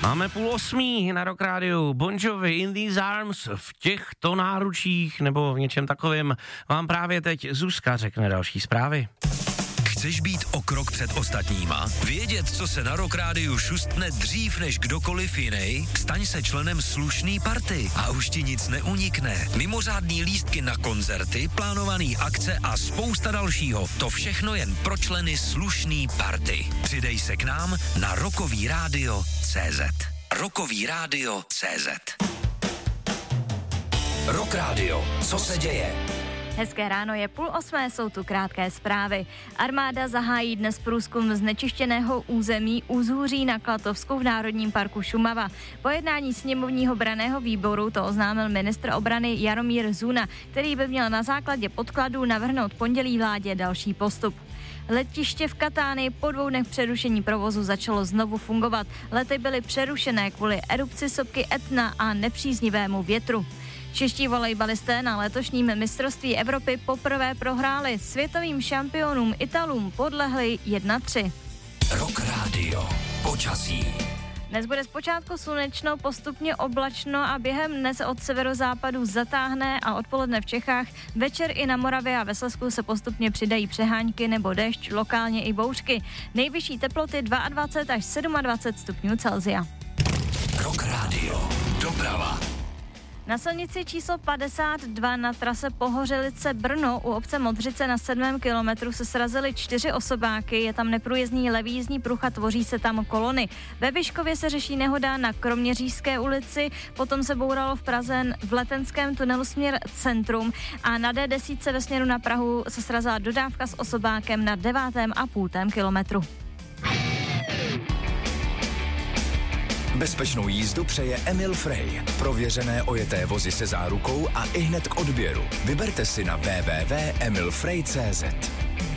Máme 7:30 na Rock Rádiu. Bon Jovi, In These Arms, v těchto náručích nebo v něčem takovém vám právě teď Zuzka řekne další zprávy. Chceš být o krok před ostatníma? Vědět, co se na Rock Rádiu šustne dřív než kdokoliv jiný? Staň se členem slušný party a už ti nic neunikne. Mimořádný lístky na koncerty, plánovaný akce a spousta dalšího. To všechno jen pro členy slušný party. Přidej se k nám na rockovyradio.cz. Rockovyradio.cz. Rock Radio. Co se děje? Hezké ráno, je 7:30, jsou tu krátké zprávy. Armáda zahájí dnes průzkum znečištěného území Úzhůří na Klatovsku v Národním parku Šumava. Po jednání sněmovního branného výboru to oznámil ministr obrany Jaromír Zuna, který by měl na základě podkladů navrhnout pondělí vládě další postup. Letiště v Katánii po 2 dnech přerušení provozu začalo znovu fungovat. Lety byly přerušené kvůli erupci sopky Etna a nepříznivému větru. Čeští volejbalisté na letošním mistrovství Evropy poprvé prohráli, světovým šampionům Italům podlehli 1-3. Rock Radio. Počasí. Dnes bude zpočátku slunečno, postupně oblačno a během dne se od severozápadu zatáhne a odpoledne v Čechách, večer i na Moravě a ve Slezsku se postupně přidají přehánky nebo déšť, lokálně i bouřky. Nejvyšší teploty 22 až 27 stupňů Celsia. Rock Radio. Doprava. Na silnici číslo 52 na trase Pohořelice Brno u obce Modřice na 7. kilometru se srazily 4 osobáky, je tam neprůjezdný levý jízdní pruh a tvoří se tam kolony. Ve Vyškově se řeší nehoda na Kroměřížské ulici, potom se bouralo v Praze v Letenském tunelu směr centrum a na D10 ve směru na Prahu se srazila dodávka s osobákem na 9,5 kilometru. Bezpečnou jízdu přeje Emil Frey. Prověřené ojeté vozy se zárukou a ihned k odběru. Vyberte si na www.emilfrey.cz.